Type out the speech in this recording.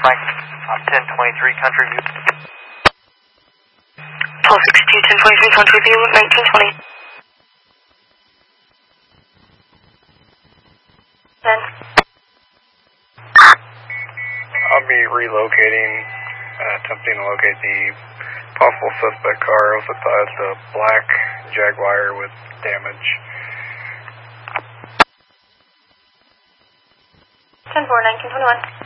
Mike. 1023 Country View. 1262, 1023 Country View, 1920. 10. I'll be relocating, attempting to locate the possible suspect car. Also thought it's a black Jaguar with damage. 10-4, 1921.